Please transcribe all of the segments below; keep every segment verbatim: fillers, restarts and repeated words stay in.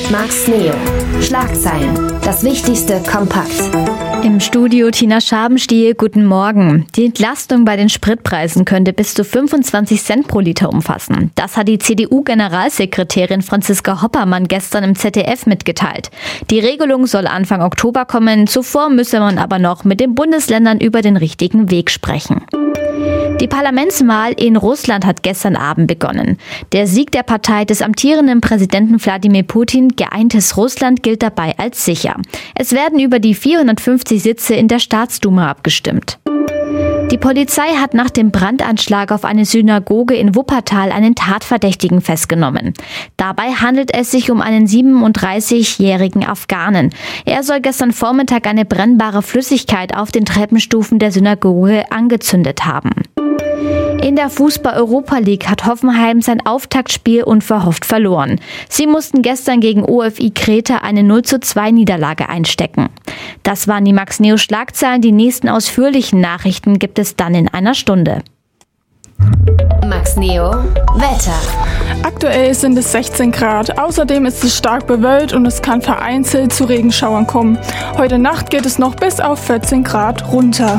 Max Neo. Schlagzeilen. Das Wichtigste kompakt. Im Studio Tina Schabenstiel, guten Morgen. Die Entlastung bei den Spritpreisen könnte bis zu fünfundzwanzig Cent pro Liter umfassen. Das hat die C D U-Generalsekretärin Franziska Hoppermann gestern im Z D F mitgeteilt. Die Regelung soll Anfang Oktober kommen. Zuvor müsse man aber noch mit den Bundesländern über den richtigen Weg sprechen. Die Parlamentswahl in Russland hat gestern Abend begonnen. Der Sieg der Partei des amtierenden Präsidenten Wladimir Putin, Geeintes Russland, gilt dabei als sicher. Es werden über die vierhundertfünfzig Sitze in der Staatsduma abgestimmt. Die Polizei hat nach dem Brandanschlag auf eine Synagoge in Wuppertal einen Tatverdächtigen festgenommen. Dabei handelt es sich um einen siebenunddreißigjährigen Afghanen. Er soll gestern Vormittag eine brennbare Flüssigkeit auf den Treppenstufen der Synagoge angezündet haben. In der Fußball-Europa League hat Hoffenheim sein Auftaktspiel unverhofft verloren. Sie mussten gestern gegen O F I Kreta eine null zu zwei Niederlage einstecken. Das waren die Max Neo Schlagzeilen. Die nächsten ausführlichen Nachrichten gibt es dann in einer Stunde. Max Neo Wetter. Aktuell sind es sechzehn Grad. Außerdem ist es stark bewölkt und es kann vereinzelt zu Regenschauern kommen. Heute Nacht geht es noch bis auf vierzehn Grad runter.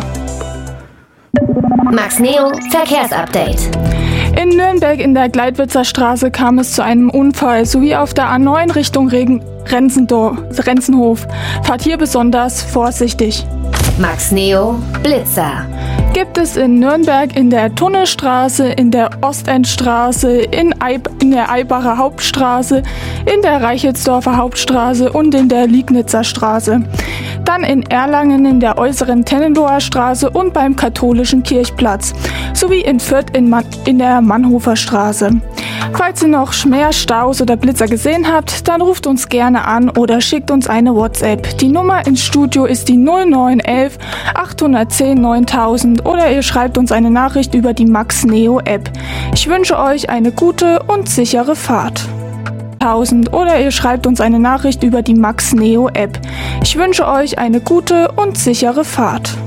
Max Neo Verkehrsupdate. In Nürnberg in der Gleitwitzer Straße kam es zu einem Unfall, sowie auf der A neun Richtung Regen- Renzendorf, Renzenhof. Fahrt hier besonders vorsichtig. Max Neo Blitzer. Gibt es in Nürnberg in der Tunnelstraße, in der Ostendstraße, in, Eib- in der Eibacher Hauptstraße, in der Reichelsdorfer Hauptstraße und in der Liegnitzer Straße. Dann in Erlangen in der äußeren Tennendower Straße und beim katholischen Kirchplatz, sowie in Fürth in, Man- in der Mannhofer Straße. Falls ihr noch mehr Staus oder Blitzer gesehen habt, dann ruft uns gerne an oder schickt uns eine WhatsApp. Die Nummer ins Studio ist die null neun eins eins acht eins null neuntausend oder ihr schreibt uns eine Nachricht über die Max Neo App. Ich wünsche euch eine gute und sichere Fahrt. Oder ihr schreibt uns eine Nachricht über die Max Neo App. Ich wünsche euch eine gute und sichere Fahrt.